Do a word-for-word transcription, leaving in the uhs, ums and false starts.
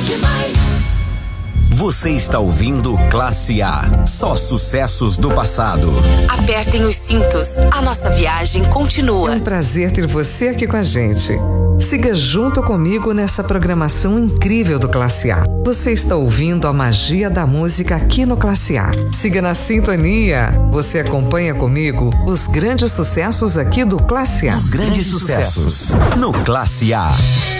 demais. Você está ouvindo Classe A. Só sucessos do passado. Apertem os cintos. A nossa viagem continua. É um prazer ter você aqui com a gente. Siga junto comigo nessa programação incrível do Classe A. Você está ouvindo a magia da música aqui no Classe A. Siga na sintonia. Você acompanha comigo os grandes sucessos aqui do Classe A. Os grandes sucessos no Classe A.